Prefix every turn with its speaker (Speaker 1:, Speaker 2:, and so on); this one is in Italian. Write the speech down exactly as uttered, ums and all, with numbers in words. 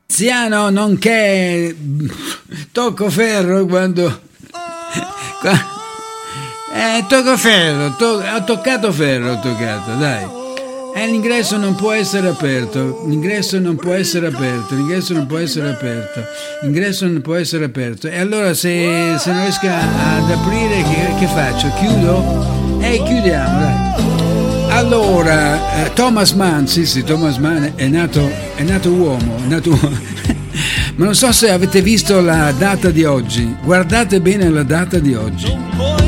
Speaker 1: Anziano nonché tocco ferro quando, quando eh, tocco ferro, to, ho toccato ferro, ho toccato, dai. Eh, l'ingresso non può essere aperto, l'ingresso non può essere aperto, l'ingresso non può essere aperto, l'ingresso non può essere aperto. E allora se, se non riesco ad aprire, che, che faccio? Chiudo? Eh, chiudiamo, dai. Allora, eh, Thomas Mann, sì sì, Thomas Mann è nato, è nato uomo, è nato uomo. Ma non so se avete visto la data di oggi, guardate bene la data di oggi.